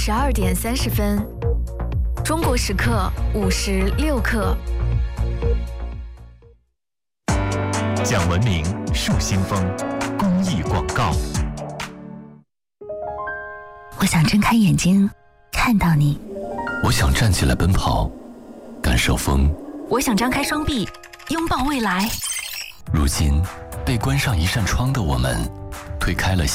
12点30分，中国时刻5时6刻。 讲文明树新风，公益广告。 我想睁开眼睛看到你， 我想站起来奔跑，感受风。 我想张开双臂拥抱未来。 如今被关上一扇窗的我们，推开了